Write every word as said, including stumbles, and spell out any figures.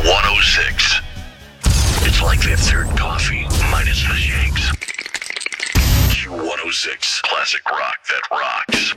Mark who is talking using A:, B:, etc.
A: one oh six. It's like that third coffee, minus the shakes. Q one oh six, classic rock that rocks.